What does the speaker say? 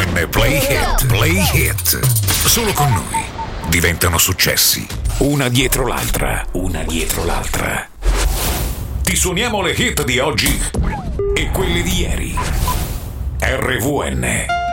RVN Play Hit, Play Hit. Solo con noi diventano successi. Una dietro l'altra, una dietro l'altra. Ti suoniamo le hit di oggi e quelle di ieri. RVN